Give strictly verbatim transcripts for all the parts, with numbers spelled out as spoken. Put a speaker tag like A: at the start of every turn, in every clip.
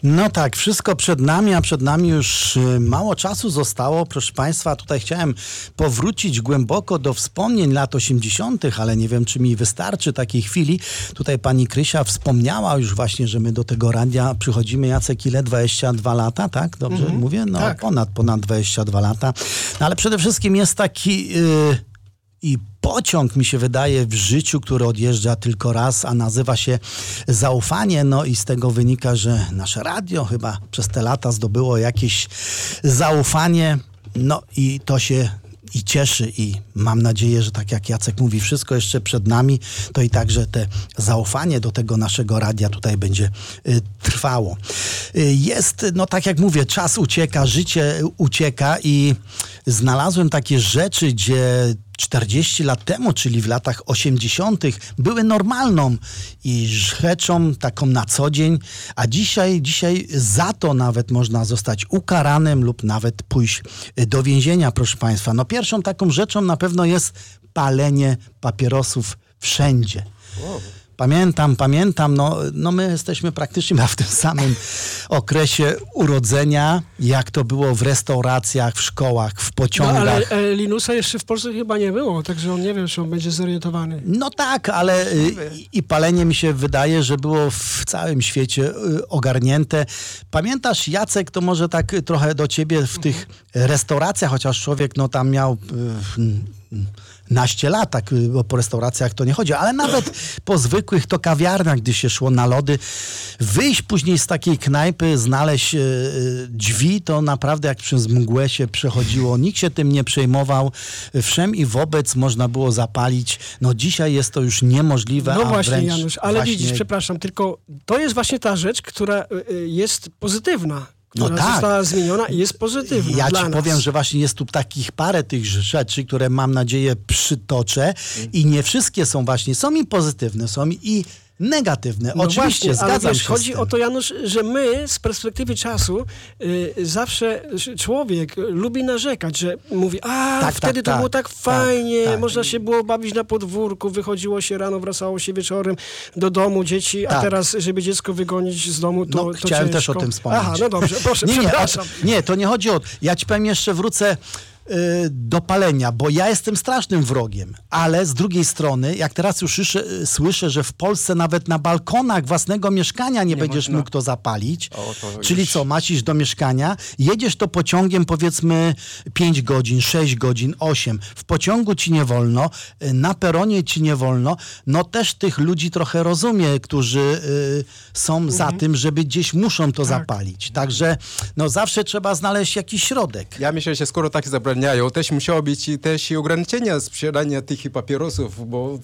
A: No tak, wszystko przed nami, a przed nami już mało czasu zostało. Proszę Państwa, tutaj chciałem powrócić głęboko do wspomnień lat osiemdziesiątych, ale nie wiem, czy mi wystarczy takiej chwili. Tutaj pani Krysia wspomniała już właśnie, że my do tego radia przychodzimy, Jacek, ile? dwadzieścia dwa lata, tak? Dobrze mhm. mówię? No
B: tak.
A: ponad, ponad dwadzieścia dwa lata. No ale przede wszystkim jest taki... Yy, I pociąg, mi się wydaje, w życiu, który odjeżdża tylko raz, a nazywa się zaufanie. No i z tego wynika, że nasze radio chyba przez te lata zdobyło jakieś zaufanie. No i to się i cieszy i mam nadzieję, że tak jak Jacek mówi, wszystko jeszcze przed nami, to i także te zaufanie do tego naszego radia tutaj będzie y, trwało. Y, jest, no tak jak mówię, czas ucieka, życie ucieka i znalazłem takie rzeczy, gdzie czterdzieści lat temu, czyli w latach osiemdziesiątych, były normalną i rzeczą taką na co dzień, a dzisiaj, dzisiaj za to nawet można zostać ukaranym lub nawet pójść do więzienia, proszę Państwa. No pierwszą taką rzeczą na pewno jest palenie papierosów wszędzie. Wow. Pamiętam, pamiętam, no, no my jesteśmy praktycznie w tym samym okresie urodzenia, jak to było w restauracjach, w szkołach, w pociągach.
B: No ale e, Linusa jeszcze w Polsce chyba nie było, także on nie wie, czy on będzie zorientowany.
A: No tak, ale i, i palenie mi się wydaje, że było w całym świecie y, ogarnięte. Pamiętasz, Jacek, to może tak trochę do ciebie w tych restauracjach, chociaż człowiek no tam miał... Y, y, naście lat, tak, bo po restauracjach to nie chodzi, ale nawet po zwykłych to kawiarniach, gdy się szło na lody, wyjść później z takiej knajpy, znaleźć e, drzwi, to naprawdę jak przez mgłę się przechodziło, nikt się tym nie przejmował, wszem i wobec można było zapalić. No dzisiaj jest to już niemożliwe.
B: No
A: a
B: właśnie,
A: wręcz
B: Janusz, ale
A: właśnie...
B: widzisz, przepraszam, tylko to jest właśnie ta rzecz, która y, jest pozytywna. Która
A: No tak.
B: została zmieniona i jest pozytywna.
A: Ja
B: dla
A: ci
B: nas.
A: powiem, że właśnie jest tu takich parę tych rzeczy, które mam nadzieję przytoczę mm. i nie wszystkie są właśnie, są i pozytywne, są i negatywne.
B: No
A: Oczywiście,
B: właśnie,
A: zgadzam
B: ale wiesz,
A: się
B: chodzi
A: z tym.
B: o to, Janusz, że my z perspektywy czasu y, zawsze człowiek lubi narzekać, że mówi, a
A: tak,
B: wtedy
A: tak,
B: to
A: tak,
B: było tak
A: tak,
B: fajnie,
A: tak.
B: można się było bawić na podwórku, wychodziło się rano, wracało się wieczorem do domu dzieci,
A: tak.
B: a teraz, żeby dziecko wygonić z domu, to,
A: no,
B: to
A: chciałem
B: ciężko.
A: też o tym wspomnieć.
B: Aha, no dobrze, proszę,
A: nie, nie,
B: przepraszam.
A: o, nie, to nie chodzi o... Ja ci powiem, jeszcze wrócę do palenia, bo ja jestem strasznym wrogiem, ale z drugiej strony, jak teraz już słyszę, słyszę, że w Polsce nawet na balkonach własnego mieszkania nie, nie będziesz można. mógł to zapalić, o, to czyli już... co, masz iść do mieszkania, jedziesz to pociągiem powiedzmy pięć godzin, sześć godzin, osiem, w pociągu ci nie wolno, na peronie ci nie wolno, no też tych ludzi trochę rozumie, którzy y, są mhm. za tym, żeby gdzieś muszą to tak. zapalić, także no zawsze trzeba znaleźć jakiś środek.
C: Ja myślę, że skoro tak zabrali też musiało być też i ograniczenia sprzedania tych papierosów, bo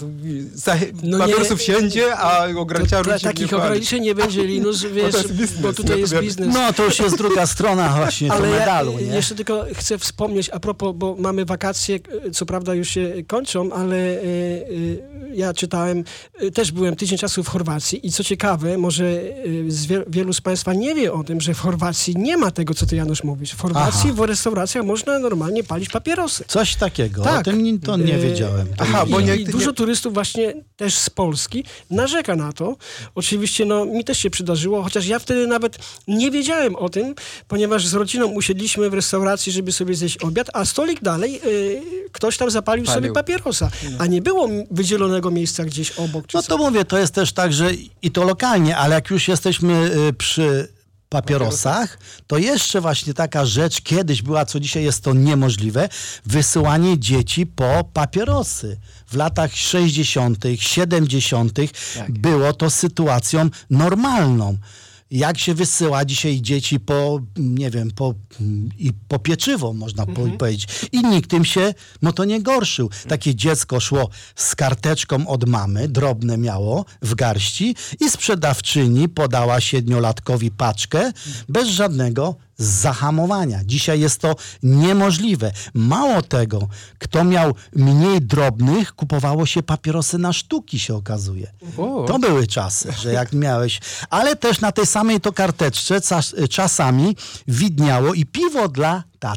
C: no papierosów nie, wszędzie, a ograniczają ludzi.
B: Takich ograniczeń nie będzie, Linus, wiesz, bo, biznes, bo tutaj jest biznes.
A: No to już jest druga strona właśnie ale medalu.
B: Ja,
A: nie?
B: Jeszcze tylko chcę wspomnieć, a propos, bo mamy wakacje, co prawda już się kończą, ale y, y, ja czytałem, y, też byłem tydzień czasu w Chorwacji i co ciekawe, może y, z wie, wielu z Państwa nie wie o tym, że w Chorwacji nie ma tego, co Ty, Janusz, mówisz. W Chorwacji Aha. w restauracjach można normalnie palić papierosy.
A: Coś takiego,
B: tak.
A: o tym to nie wiedziałem. To
B: Aha,
A: nie
B: bo nie,
A: nie...
B: dużo turystów właśnie też z Polski narzeka na to. Oczywiście no, mi też się przydarzyło, chociaż ja wtedy nawet nie wiedziałem o tym, ponieważ z rodziną usiedliśmy w restauracji, żeby sobie zjeść obiad, a stolik dalej y, ktoś tam zapalił Palił. sobie papierosa, a nie było wydzielonego miejsca gdzieś obok. Czy
A: no to co? Mówię, to jest też tak, że i to lokalnie, ale jak już jesteśmy y, przy papierosach, to jeszcze właśnie taka rzecz kiedyś była, co dzisiaj jest to niemożliwe, wysyłanie dzieci po papierosy. W latach sześćdziesiątych, siedemdziesiątych tak. było to sytuacją normalną. Jak się wysyła dzisiaj dzieci po, nie wiem, po, i po pieczywo, można mhm. powiedzieć. I nikt tym się, no to nie gorszył. Takie dziecko szło z karteczką od mamy, drobne miało w garści i sprzedawczyni podała siedmiolatkowi paczkę bez żadnego zahamowania. Dzisiaj jest to niemożliwe. Mało tego, kto miał mniej drobnych, kupowało się papierosy na sztuki, się okazuje. O. To były czasy, że jak miałeś... Ale też na tej samej to karteczce czas, czasami widniało i piwo dla taty.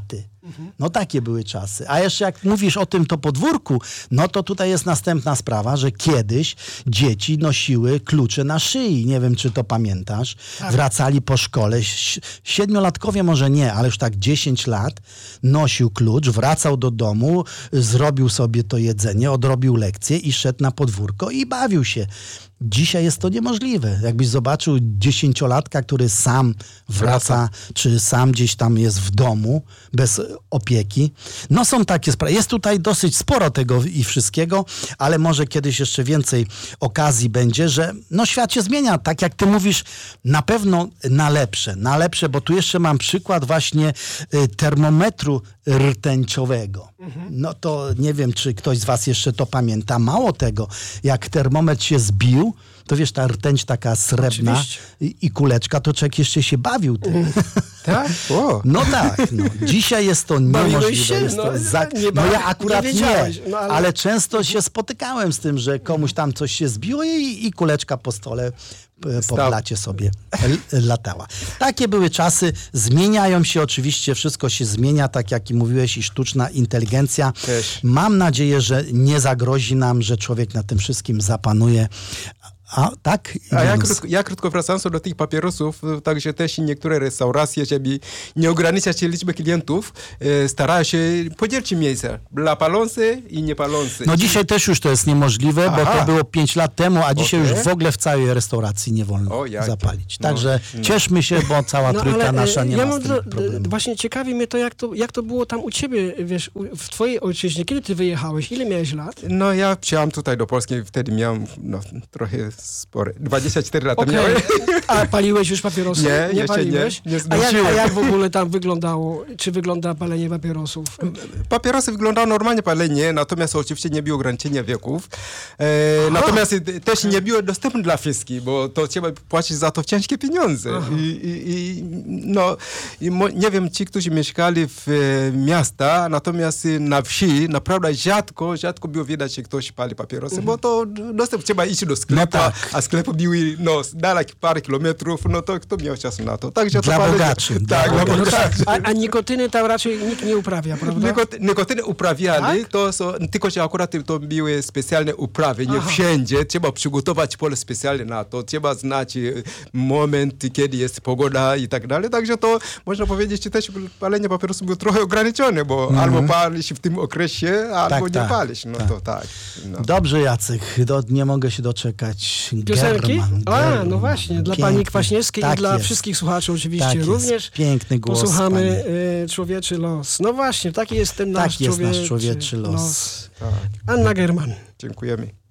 A: No takie były czasy. A jeszcze jak mówisz o tym to podwórku, no to tutaj jest następna sprawa, że kiedyś dzieci nosiły klucze na szyi. Nie wiem, czy to pamiętasz. Tak. Wracali po szkole. Siedmiolatkowie może nie, ale już tak dziesięć lat nosił klucz, wracał do domu, zrobił sobie to jedzenie, odrobił lekcję i szedł na podwórko i bawił się. Dzisiaj jest to niemożliwe. Jakbyś zobaczył dziesięciolatka, który sam wraca, wraca, czy sam gdzieś tam jest w domu, bez opieki. No są takie sprawy. Jest tutaj dosyć sporo tego i wszystkiego, ale może kiedyś jeszcze więcej okazji będzie, że no świat się zmienia. Tak jak ty mówisz, na pewno na lepsze. Na lepsze, bo tu jeszcze mam przykład właśnie y, termometru rtęciowego. Mhm. No to nie wiem, czy ktoś z was jeszcze to pamięta. Mało tego, jak termometr się zbił, to wiesz, ta rtęć taka srebrna i, i kuleczka, to człowiek jeszcze się bawił tym. Mm.
C: Tak? O.
A: No tak. No. Dzisiaj jest to niemożliwe. Się? Jest to no, za... nie no ja akurat nie, nie no, ale... ale często się spotykałem z tym, że komuś tam coś się zbiło i, i kuleczka po stole po blacie sobie latała. Takie były czasy. Zmieniają się oczywiście, wszystko się zmienia, tak jak i mówiłeś, i sztuczna inteligencja. Też. Mam nadzieję, że nie zagrozi nam, że człowiek na tym wszystkim zapanuje. A, tak?
C: A ja krótko, ja krótko wracając do tych papierosów, także też niektóre restauracje, żeby nie ograniczać liczby klientów, e, starają się podzielić miejsce dla palących i niepalących.
A: No dzisiaj też już to jest niemożliwe, Aha. bo to było pięć lat temu, a dzisiaj okay. już w ogóle w całej restauracji nie wolno o, zapalić. No, Także no. cieszmy się, bo cała no, trójka nasza nie ja ma z tym do, problemu.
B: Właśnie ciekawi mnie to jak, to, jak to było tam u ciebie, wiesz, w twojej ojczyźnie. Kiedy ty wyjechałeś? Ile miałeś lat?
C: No ja przyjechałem tutaj do Polski, wtedy miałem no, trochę spory. dwadzieścia cztery lata okay. miałem.
B: A paliłeś już papierosy?
C: Nie,
B: nie
C: jeszcze
B: paliłeś?
C: nie. nie
B: a, jak, a jak w ogóle tam wyglądało? Czy wygląda palenie papierosów?
C: Papierosy wyglądało normalnie palenie, natomiast oczywiście nie było ograniczenia wieków. E, natomiast też nie było dostępne dla wszystkich, bo to trzeba płacić za to ciężkie pieniądze. I, i, i, no, i mo, nie wiem, ci, którzy mieszkali w e, miasta, natomiast na wsi naprawdę rzadko, rzadko było widać, że ktoś pali papierosy, mhm. bo to dostęp trzeba iść do sklepu, no tak. a sklepy były no, dalej parę kilometrów, no to kto miał czas na to? Także
A: dla
C: to
A: bogaczy.
C: Tak, dla bogaczy.
B: A, a nikotyny tam raczej nikt nie uprawia, prawda?
C: Nikoty, nikotyny uprawiali, tak? to są, tylko że akurat to były specjalne uprawy, nie Aha. wszędzie. Trzeba przygotować pole specjalnie na to, trzeba znać moment, kiedy jest pogoda i tak dalej. Także to można powiedzieć, że też palenie papierosów było trochę ograniczone, bo mm-hmm. albo palisz w tym okresie, albo tak, nie tak, palisz. No tak. to tak. No.
A: Dobrze, Jacek, do, nie mogę się doczekać.
B: Piosenki?
A: German,
B: A,
A: German.
B: no właśnie, dla Piękny. pani Kwaśniewskiej tak i dla jest. wszystkich słuchaczy oczywiście
A: tak
B: również.
A: Piękny głos.
B: Posłuchamy y, Człowieczy los. No właśnie, taki jest ten nasz,
A: tak jest
B: człowieczy,
A: nasz człowieczy los. los.
C: Tak.
B: Anna German.
C: Dziękujemy.